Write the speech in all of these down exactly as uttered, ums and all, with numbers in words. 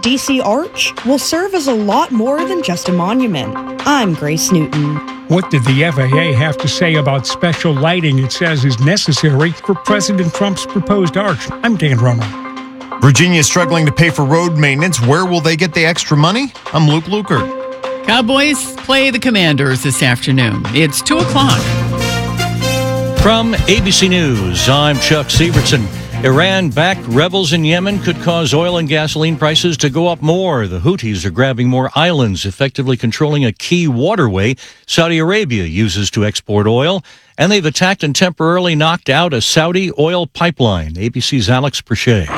D C Arch will serve as a lot more than just a monument. I'm Grace Newton. What did the F A A have to say about special lighting it says is necessary for President Trump's proposed arch? I'm Dan Roman. Virginia is struggling to pay for road maintenance. Where will they get the extra money? I'm Luke Lukert. Cowboys play the Commanders this afternoon. It's two o'clock. From A B C News, I'm Chuck Sievertson. Iran-backed rebels in Yemen could cause oil and gasoline prices to go up more. The Houthis are grabbing more islands, effectively controlling a key waterway Saudi Arabia uses to export oil. And they've attacked and temporarily knocked out a Saudi oil pipeline. A B C's Alex Perche.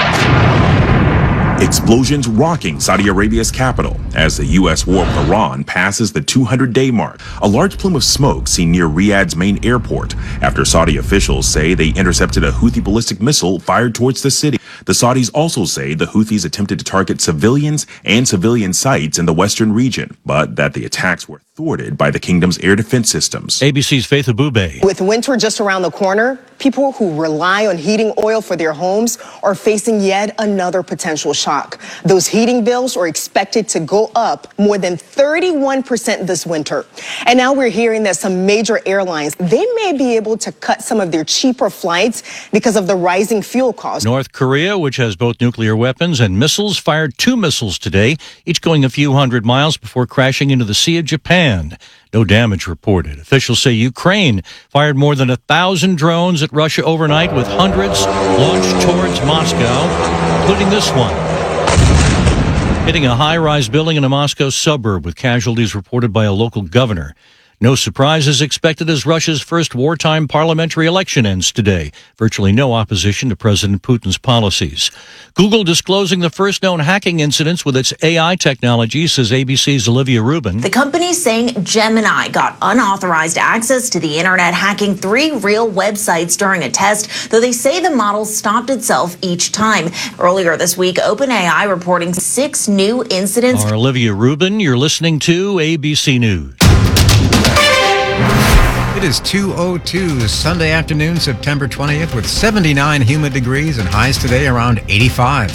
Explosions rocking Saudi Arabia's capital as the U S war with Iran passes the two hundred day mark. A large plume of smoke seen near Riyadh's main airport after Saudi officials say they intercepted a Houthi ballistic missile fired towards the city. The Saudis also say the Houthis attempted to target civilians and civilian sites in the western region, but that the attacks were thwarted by the kingdom's air defense systems. A B C's Faith Abube. With winter just around the corner, people who rely on heating oil for their homes are facing yet another potential shock. Those heating bills are expected to go up more than thirty-one percent this winter. And now we're hearing that some major airlines, they may be able to cut some of their cheaper flights because of the rising fuel costs. North Korea, which has both nuclear weapons and missiles, fired two missiles today, each going a few hundred miles before crashing into the Sea of Japan. No damage reported. Officials say Ukraine fired more than a thousand drones at Russia overnight, with hundreds launched towards Moscow, including this one, hitting a high-rise building in a Moscow suburb, with casualties reported by a local governor. No surprises expected as Russia's first wartime parliamentary election ends today. Virtually no opposition to President Putin's policies. Google disclosing the first known hacking incidents with its A I technology, says A B C's Olivia Rubin. The company's saying Gemini got unauthorized access to the internet, hacking three real websites during a test, though they say the model stopped itself each time. Earlier this week, OpenAI reporting six new incidents. Our Olivia Rubin, you're listening to A B C News. It is two oh two Sunday afternoon, September twentieth, with seventy-nine humid degrees and highs today around eighty-five.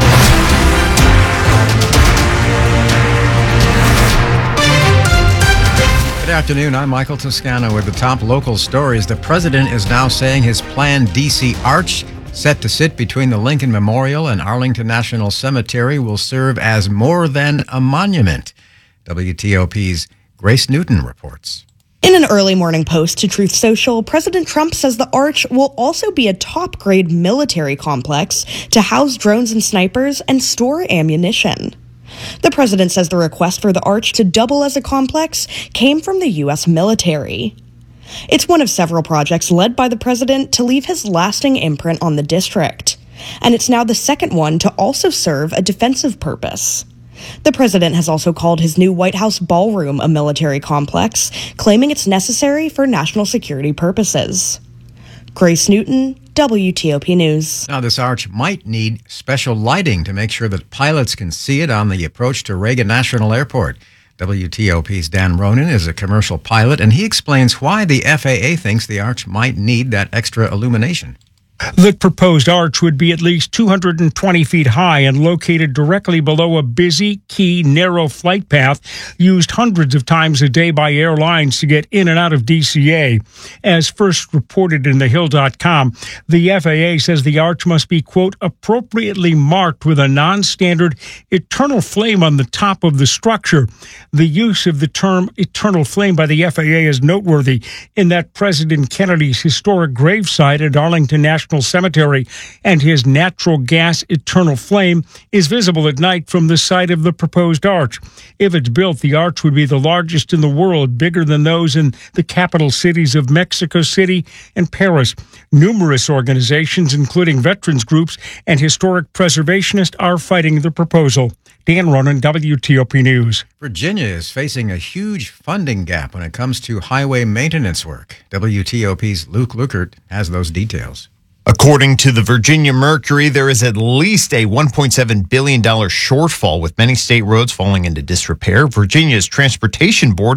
Good afternoon, I'm Michael Toscano with the top local stories. The president is now saying his planned D C Arch, set to sit between the Lincoln Memorial and Arlington National Cemetery, will serve as more than a monument. W T O P's Grace Newton reports. In an early morning post to Truth Social, President Trump says the Arch will also be a top-grade military complex to house drones and snipers and store ammunition. The president says the request for the Arch to double as a complex came from the U S military. It's one of several projects led by the president to leave his lasting imprint on the district. And it's now the second one to also serve a defensive purpose. The president has also called his new White House ballroom a military complex, claiming it's necessary for national security purposes. Grace Newton, W T O P News. Now, this arch might need special lighting to make sure that pilots can see it on the approach to Reagan National Airport. W T O P's Dan Ronan is a commercial pilot, and he explains why the F A A thinks the arch might need that extra illumination. The proposed arch would be at least two hundred twenty feet high and located directly below a busy, key, narrow flight path used hundreds of times a day by airlines to get in and out of D C A. As first reported in the hill dot com, the F A A says the arch must be, quote, appropriately marked with a non-standard eternal flame on the top of the structure. The use of the term eternal flame by the F A A is noteworthy in that President Kennedy's historic gravesite at Arlington National Cemetery and his natural gas eternal flame is visible at night from the site of the proposed arch. If it's built, the arch would be the largest in the world, bigger than those in the capital cities of Mexico City and Paris. Numerous organizations, including veterans groups and historic preservationists, are fighting the proposal. Dan Ronan, W T O P News. Virginia is facing a huge funding gap when it comes to highway maintenance work. W T O P's Luke Lukert has those details. According to the Virginia Mercury, there is at least a one point seven billion dollars shortfall, with many state roads falling into disrepair. Virginia's Transportation Board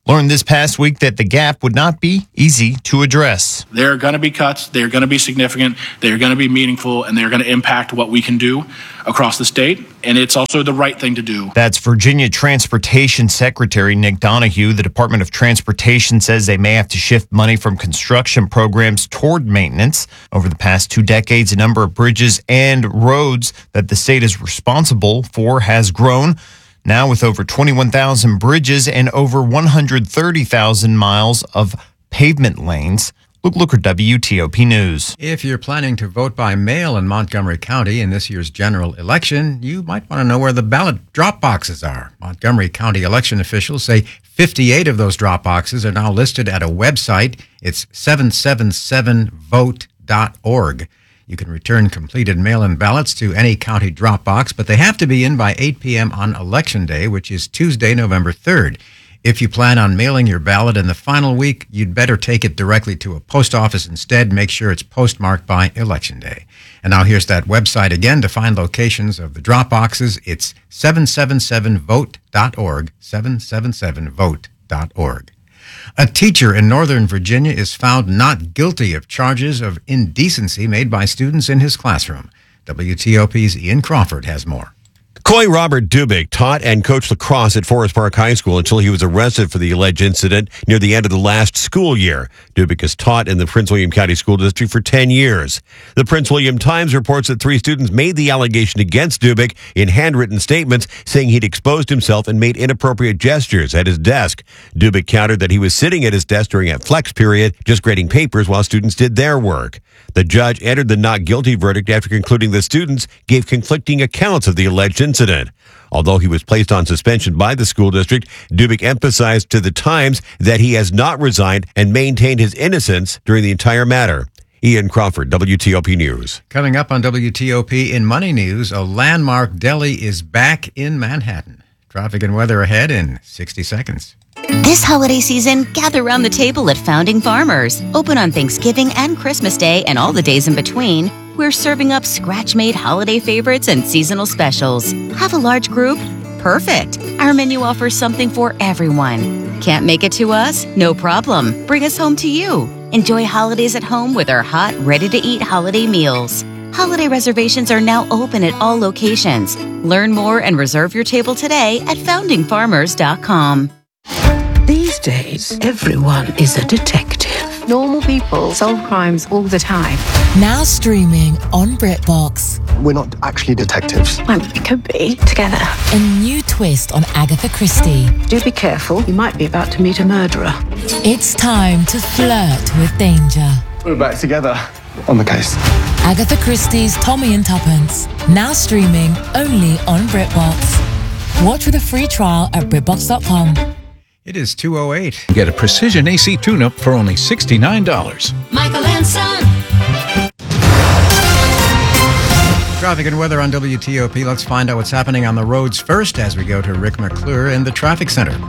learned this past week that the gap would not be easy to address. There are going to be cuts. They're going to be significant. They're going to be meaningful, and they're going to impact what we can do across the state. And it's also the right thing to do. That's Virginia Transportation Secretary Nick Donahue. The Department of Transportation says they may have to shift money from construction programs toward maintenance. Over the past two decades, a number of bridges and roads that the state is responsible for has grown. Now with over twenty-one thousand bridges and over one hundred thirty thousand miles of pavement lanes. Luke Looker, W T O P News. If you're planning to vote by mail in Montgomery County in this year's general election, you might want to know where the ballot drop boxes are. Montgomery County election officials say fifty-eight of those drop boxes are now listed at a website. It's seven seven seven vote dot org. You can return completed mail-in ballots to any county drop box, but they have to be in by eight p.m. on Election Day, which is Tuesday, November third. If you plan on mailing your ballot in the final week, you'd better take it directly to a post office instead. Make sure it's postmarked by Election Day. And now here's that website again to find locations of the drop boxes. It's seven seven seven vote dot org, seven seven seven vote dot org. A teacher in Northern Virginia is found not guilty of charges of indecency made by students in his classroom. W T O P's Ian Crawford has more. Coy Robert Dubik taught and coached lacrosse at Forest Park High School until he was arrested for the alleged incident near the end of the last school year. Dubik has taught in the Prince William County School District for ten years. The Prince William Times reports that three students made the allegation against Dubik in handwritten statements, saying he'd exposed himself and made inappropriate gestures at his desk. Dubik countered that he was sitting at his desk during a flex period, just grading papers while students did their work. The judge entered the not guilty verdict after concluding the students gave conflicting accounts of the alleged incident. Although he was placed on suspension by the school district, Dubik emphasized to the Times that he has not resigned and maintained his innocence during the entire matter. Ian Crawford, W T O P News. Coming up on W T O P in Money News, a landmark deli is back in Manhattan. Traffic and weather ahead in sixty seconds. This holiday season, gather around the table at Founding Farmers. Open on Thanksgiving and Christmas Day and all the days in between. We're serving up scratch-made holiday favorites and seasonal specials. Have a large group? Perfect. Our menu offers something for everyone. Can't make it to us? No problem. Bring us home to you. Enjoy holidays at home with our hot, ready-to-eat holiday meals. Holiday reservations are now open at all locations. Learn more and reserve your table today at founding farmers dot com. These days, everyone is a detective. Normal people solve crimes all the time. Now streaming on BritBox. We're not actually detectives. Well, we could be together. A new twist on Agatha Christie. Do be careful. You might be about to meet a murderer. It's time to flirt with danger. We're back together on the case. Agatha Christie's Tommy and Tuppence. Now streaming only on BritBox. Watch with a free trial at BritBox dot com. It is two oh eight. Get a precision A C tune-up for only sixty-nine dollars. Michael and Son. Traffic and weather on W T O P. Let's find out what's happening on the roads first as we go to Rick McClure in the traffic center.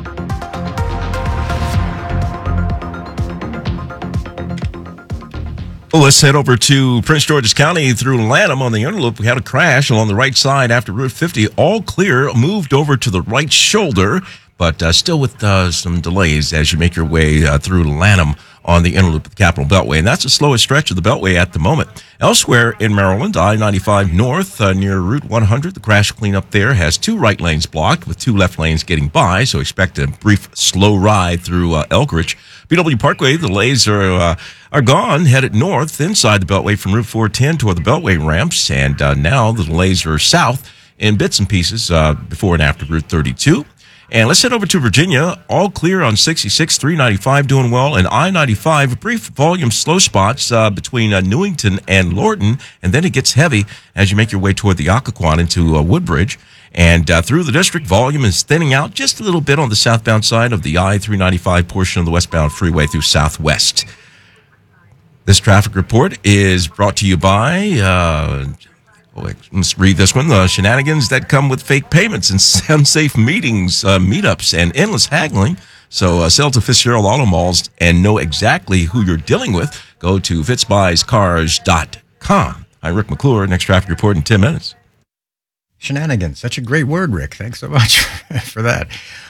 Well, let's head over to Prince George's County through Lanham on the inner loop. We had a crash along the right side after Route fifty. All clear, moved over to the right shoulder, but uh, still with uh, some delays as you make your way uh, through Lanham on the inner loop of the Capital Beltway. And that's the slowest stretch of the Beltway at the moment. Elsewhere in Maryland, I ninety-five north uh, near Route one hundred, the crash cleanup there has two right lanes blocked with two left lanes getting by, so expect a brief slow ride through uh, Elkridge. B W Parkway, the delays are uh, are gone, headed north inside the Beltway from Route four ten toward the Beltway ramps, and uh, now the delays are south in bits and pieces uh, before and after Route thirty-two. And let's head over to Virginia. All clear on sixty-six, three ninety-five doing well, and I ninety-five, brief volume slow spots uh, between uh, Newington and Lorton, and then it gets heavy as you make your way toward the Occoquan into uh, Woodbridge. And uh, through the district, volume is thinning out just a little bit on the southbound side of the I three ninety-five portion of the westbound freeway through Southwest. This traffic report is brought to you by... Uh, Let's read this one. The shenanigans that come with fake payments and unsafe meetings, uh, meetups, and endless haggling. So uh, sell to Fitzgerald Auto Malls and know exactly who you're dealing with. Go to fitz buys cars dot com. I'm Rick McClure. Next traffic report in ten minutes. Shenanigans. Such a great word, Rick. Thanks so much for that.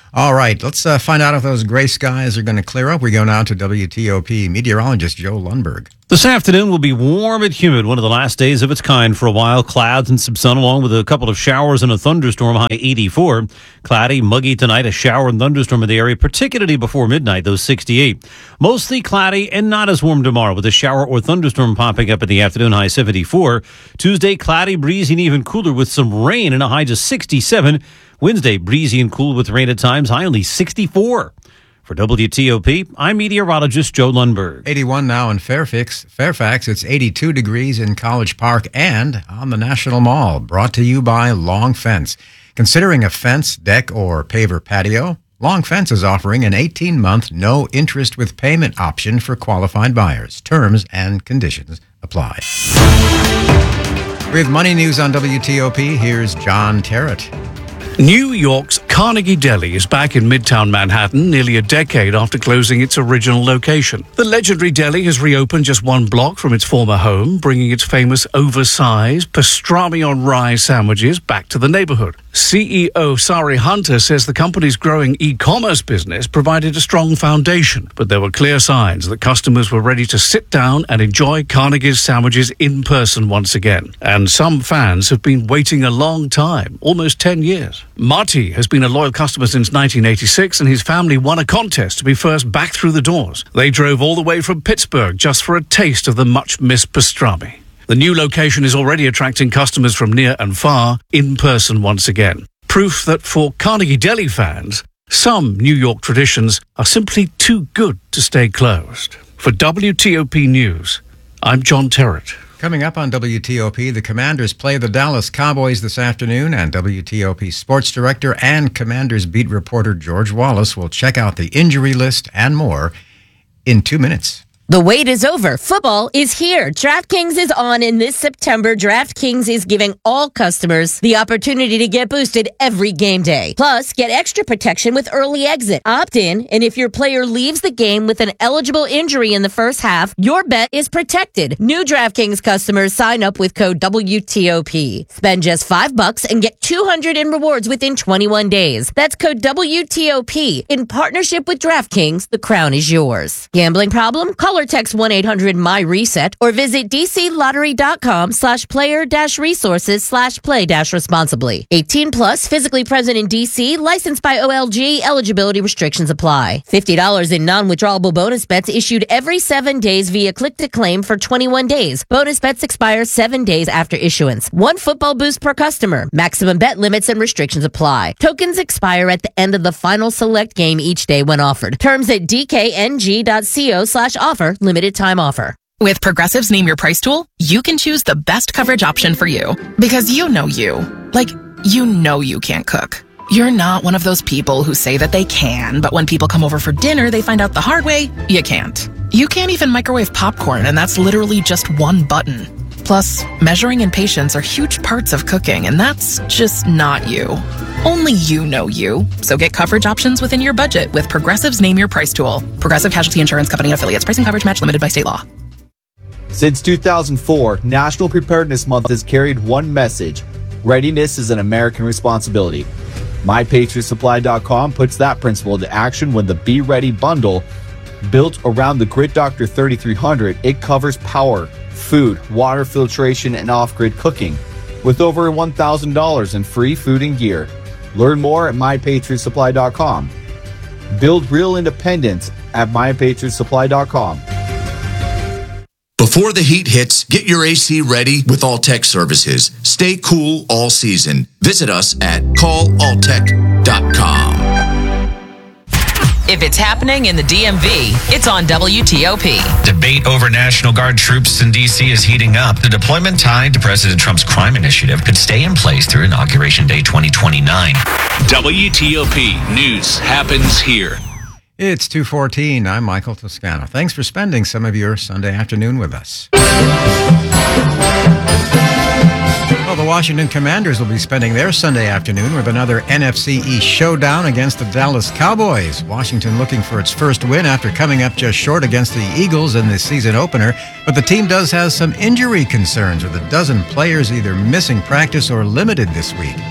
All right, let's uh, find out if those gray skies are going to clear up. We go now to W T O P meteorologist Joe Lundberg. This afternoon will be warm and humid, one of the last days of its kind for a while. Clouds and some sun, along with a couple of showers and a thunderstorm, high eighty-four. Cloudy, muggy tonight, a shower and thunderstorm in the area, particularly before midnight, those sixty-eight. Mostly cloudy and not as warm tomorrow, with a shower or thunderstorm popping up in the afternoon, high seventy-four. Tuesday, cloudy, breezy, and even cooler with some rain and a high to sixty-seven. Wednesday, breezy and cool with rain at times, high only sixty-four. For W T O P, I'm meteorologist Joe Lundberg. eighty-one now in Fairfax. Fairfax, it's eighty-two degrees in College Park and on the National Mall. Brought to you by Long Fence. Considering a fence, deck, or paver patio, Long Fence is offering an eighteen-month no interest with payment option for qualified buyers. Terms and conditions apply. With Money News on W T O P, here's John Terrett. New York's Carnegie Deli is back in Midtown Manhattan nearly a decade after closing its original location. The legendary deli has reopened just one block from its former home, bringing its famous oversized pastrami on rye sandwiches back to the neighborhood. C E O Sari Hunter says the company's growing e-commerce business provided a strong foundation, but there were clear signs that customers were ready to sit down and enjoy Carnegie's sandwiches in person once again. And some fans have been waiting a long time, almost ten years. Marty has been a loyal customer since nineteen eighty-six, and his family won a contest to be first back through the doors. They drove all the way from Pittsburgh just for a taste of the much-missed pastrami. The new location is already attracting customers from near and far in person once again. Proof that for Carnegie Deli fans, some New York traditions are simply too good to stay closed. For W T O P News, I'm John Terrett. Coming up on W T O P, the Commanders play the Dallas Cowboys this afternoon, and W T O P sports director and Commanders beat reporter George Wallace will check out the injury list and more in two minutes. The wait is over. Football is here. DraftKings is on, and this September, DraftKings is giving all customers the opportunity to get boosted every game day. Plus, get extra protection with early exit. Opt in, and if your player leaves the game with an eligible injury in the first half, your bet is protected. New DraftKings customers sign up with code W T O P. Spend just five bucks and get two hundred in rewards within twenty-one days. That's code W T O P. In partnership with DraftKings, the crown is yours. Gambling problem? Call or text one eight hundred M Y RESET or visit dclottery.com slash player dash resources slash play dash responsibly. eighteen plus, physically present in D C, licensed by O L G, eligibility restrictions apply. fifty dollars in non-withdrawable bonus bets issued every seven days via click to claim for twenty-one days. Bonus bets expire seven days after issuance. One football boost per customer. Maximum bet limits and restrictions apply. Tokens expire at the end of the final select game each day when offered. Terms at dkng.co slash offer. Limited time offer. With Progressive's Name Your Price tool, you can choose the best coverage option for you. Because you know you. Like, you know you can't cook. You're not one of those people who say that they can, but when people come over for dinner, they find out the hard way, you can't. You can't even microwave popcorn, and that's literally just one button. Plus, measuring and patience are huge parts of cooking, and that's just not you. Only you know you. So get coverage options within your budget with Progressive's Name Your Price tool. Progressive Casualty Insurance Company and affiliates. Price and coverage match limited by state law. Since two thousand four, National Preparedness Month has carried one message: readiness is an American responsibility. My Patriot Supply dot com puts that principle into action when the Be Ready bundle, built around the Grid Doctor thirty-three hundred, it covers power, food, water filtration, and off-grid cooking, with over one thousand dollars in free food and gear. Learn more at My Patriot Supply dot com. Build real independence at My Patriot Supply dot com. Before the heat hits, get your A C ready with Alltech Services. Stay cool all season. Visit us at call alltech dot com. If it's happening in the D M V, it's on W T O P. Debate over National Guard troops in D C is heating up. The deployment tied to President Trump's crime initiative could stay in place through Inauguration Day twenty twenty-nine. W T O P News happens here. It's two fourteen. I'm Michael Toscano. Thanks for spending some of your Sunday afternoon with us. Well, the Washington Commanders will be spending their Sunday afternoon with another N F C East showdown against the Dallas Cowboys. Washington looking for its first win after coming up just short against the Eagles in the season opener. But the team does have some injury concerns, with a dozen players either missing practice or limited this week.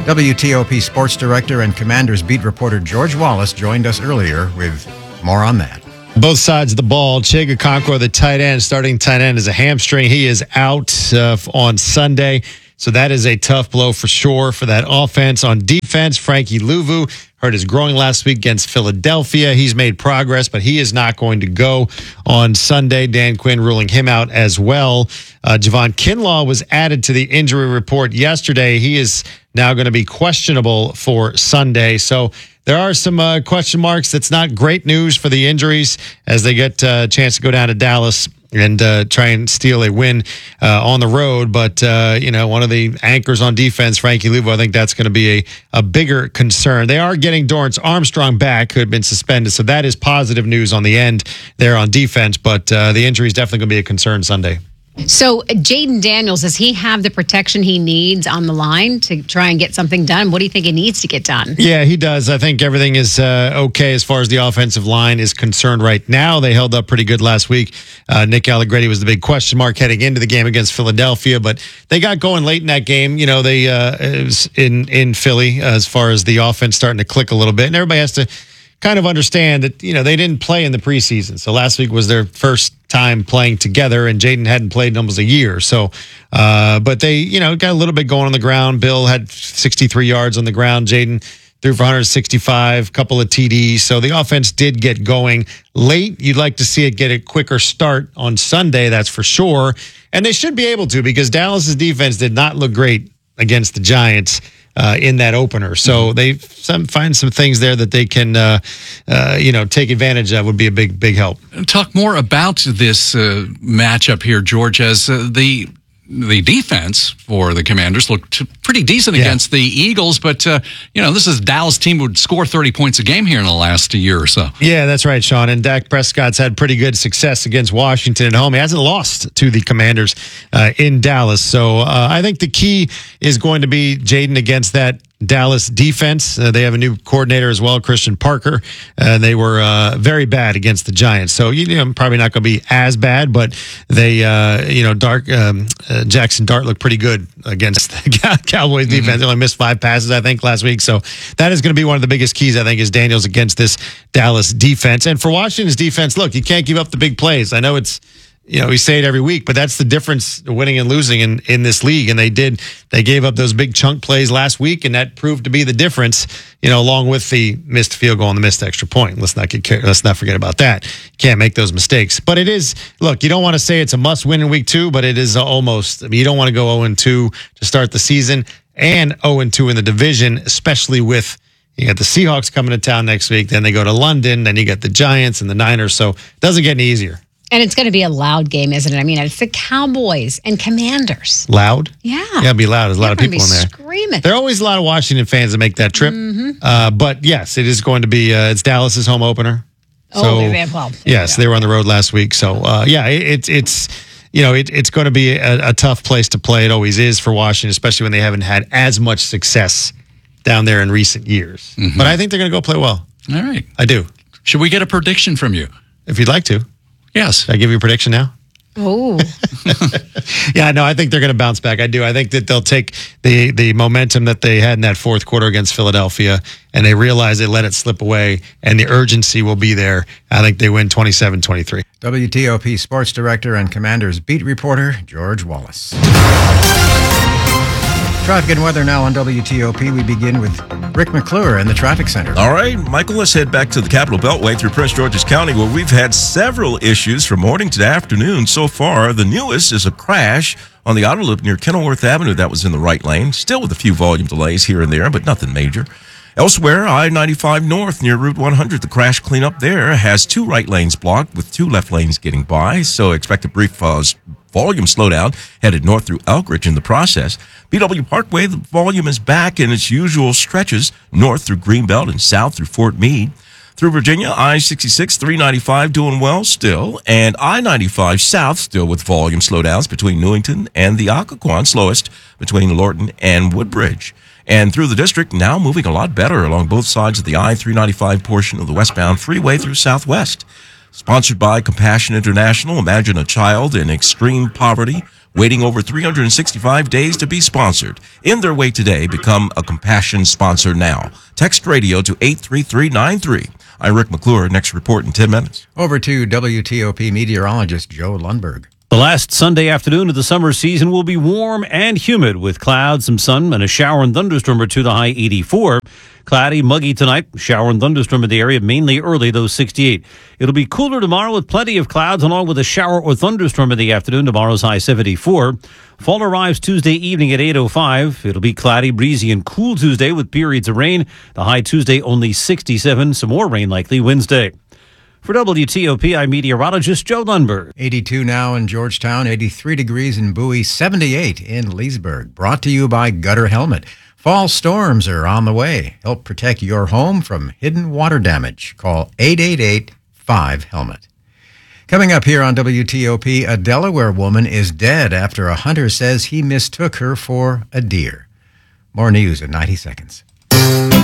W T O P sports director and Commanders beat reporter George Wallace joined us earlier with more on that. Both sides of the ball. Chig Okonkwo, the tight end, starting tight end, is a hamstring. He is out uh, on Sunday. So that is a tough blow for sure for that offense. On defense, Frankie Luvu hurt his groin last week against Philadelphia. He's made progress, but he is not going to go on Sunday. Dan Quinn ruling him out as well. Uh, Javon Kinlaw was added to the injury report yesterday. He is now going to be questionable for Sunday. So there are some uh, question marks. That's not great news for the injuries as they get uh, a chance to go down to Dallas and uh, try and steal a win uh, on the road. But, uh, you know, one of the anchors on defense, Frankie Luvu, I think that's going to be a, a bigger concern. They are getting Dorrance Armstrong back, who had been suspended. So that is positive news on the end there on defense. But uh, the injury is definitely going to be a concern Sunday. So Jaden Daniels, does he have the protection he needs on the line to try and get something done? What do you think he needs to get done? Yeah, he does. I think everything is uh, okay as far as the offensive line is concerned right now. They held up pretty good last week. Uh, Nick Allegretti was the big question mark heading into the game against Philadelphia, but they got going late in that game. You know, they uh, it was in, in Philly as far as the offense starting to click a little bit, and everybody has to kind of understand that, you know, they didn't play in the preseason. So last week was their first time playing together, and Jaden hadn't played in almost a year. So, uh, but they, you know, got a little bit going on the ground. Bill had sixty-three yards on the ground. Jaden threw for one hundred sixty-five, couple of T Ds. So the offense did get going late. You'd like to see it get a quicker start on Sunday, that's for sure. And they should be able to, because Dallas's defense did not look great against the Giants Uh, in that opener. So they some, find some things there that they can, uh, uh, you know, take advantage of would be a big, big help. Talk more about this uh, matchup here, George, as uh, the the defense for the Commanders looked pretty decent yeah. against the Eagles, but, uh, you know, this is a Dallas team who would score thirty points a game here in the last year or so. Yeah, that's right, Sean. And Dak Prescott's had pretty good success against Washington at home. He hasn't lost to the Commanders uh, in Dallas. So uh, I think the key is going to be Jaden against that Dallas defense. Uh, they have a new coordinator as well, Christian Parker. Uh, they were uh, very bad against the Giants. So, you know, probably not going to be as bad, but they, uh, you know, Dark um, uh, Jackson Dart looked pretty good against the Cowboys defense. Mm-hmm. They only missed five passes, I think, last week. So that is going to be one of the biggest keys, I think, is Daniels against this Dallas defense. And for Washington's defense, look, you can't give up the big plays. I know it's, you know, we say it every week, but that's the difference, winning and losing in, in this league. And they did, they gave up those big chunk plays last week, and that proved to be the difference, you know, along with the missed field goal and the missed extra point. Let's not get, let's not forget about that. You can't make those mistakes. But it is, look, you don't want to say it's a must win in week two, but it is almost, I mean, you don't want to go oh and two to start the season and oh and two in the division, especially with, you got the Seahawks coming to town next week, then they go to London, then you got the Giants and the Niners. So it doesn't get any easier. And it's going to be a loud game, isn't it? I mean, it's the Cowboys and Commanders. Loud? Yeah. Yeah, it'll be loud. There's a lot of people in there. Screaming. There are always a lot of Washington fans that make that trip. Mm-hmm. Uh, but yes, it is going to be, uh, it's Dallas's home opener. Oh, so, very well. Yes, they were on the road last week. So, uh, yeah, it, it's, it's, you know, it, it's going to be a, a tough place to play. It always is for Washington, especially when they haven't had as much success down there in recent years. Mm-hmm. But I think they're going to go play well. All right. I do. Should we get a prediction from you? If you'd like to. Yes. Should I give you a prediction now? Oh. Yeah, no, I think they're going to bounce back. I do. I think that they'll take the the momentum that they had in that fourth quarter against Philadelphia, and they realize they let it slip away, and the urgency will be there. I think they win twenty-seven twenty-three. W T O P sports director and Commanders beat reporter George Wallace. Traffic and weather now on W T O P. We begin with Rick McClure in the traffic center. All right, Michael, let's head back to the Capital Beltway through Prince George's County, where we've had several issues from morning to afternoon so far. The newest is a crash on the outer loop near Kenilworth Avenue that was in the right lane, still with a few volume delays here and there, but nothing major. Elsewhere, I ninety-five North near Route one hundred, the crash cleanup there has two right lanes blocked with two left lanes getting by, so expect a brief uh, volume slowdown headed north through Elkridge in the process. B W Parkway, the volume is back in its usual stretches north through Greenbelt and south through Fort Meade. Through Virginia, I sixty-six, three ninety-five doing well still, and I ninety-five south still with volume slowdowns between Newington and the Occoquan, slowest between Lorton and Woodbridge. And through the district, now moving a lot better along both sides of the I three ninety-five portion of the westbound freeway through Southwest. Sponsored by Compassion International, imagine a child in extreme poverty waiting over three hundred sixty-five days to be sponsored. In their way today, become a Compassion sponsor now. Text radio to eight three three nine three. I'm Rick McClure. Next report in ten minutes. Over to W T O P meteorologist Joe Lundberg. The last Sunday afternoon of the summer season will be warm and humid with clouds, some sun, and a shower and thunderstorm or two, the high eighty-four. Cloudy, muggy tonight, shower and thunderstorm in the area, mainly early, though sixty-eight. It'll be cooler tomorrow with plenty of clouds, along with a shower or thunderstorm in the afternoon. Tomorrow's high seventy-four. Fall arrives Tuesday evening at eight oh five. It'll be cloudy, breezy, and cool Tuesday with periods of rain. The high Tuesday only sixty-seven. Some more rain likely Wednesday. For W T O P, I'm meteorologist Joe Lundberg. eighty-two now in Georgetown, eighty-three degrees in Bowie, seventy-eight in Leesburg. Brought to you by Gutter Helmet. Fall storms are on the way. Help protect your home from hidden water damage. Call eight eight eight, five helmet. Coming up here on W T O P, a Delaware woman is dead after a hunter says he mistook her for a deer. More news in ninety seconds.